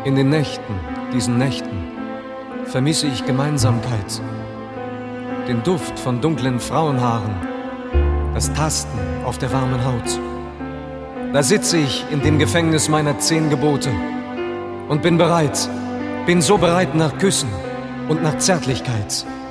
In den Nächten, diesen Nächten, vermisse ich Gemeinsamkeit. Den Duft von dunklen Frauenhaaren, das Tasten auf der warmen Haut. Da sitze ich in dem Gefängnis meiner 10 Gebote und bin so bereit nach Küssen und nach Zärtlichkeit.